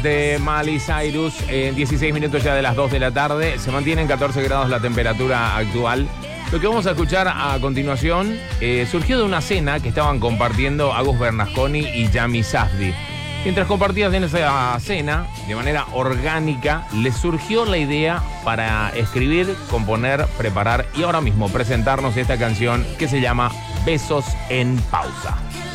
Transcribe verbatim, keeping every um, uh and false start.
De Miley Cyrus, en dieciséis minutos ya de las dos de la tarde, se mantiene en catorce grados la temperatura actual. Lo que vamos a escuchar a continuación eh, surgió de una cena que estaban compartiendo Agus Bernasconi y Yami Safdie. Mientras compartían en esa cena, de manera orgánica, les surgió la idea para escribir, componer, preparar y ahora mismo presentarnos esta canción que se llama Besos en Pausa.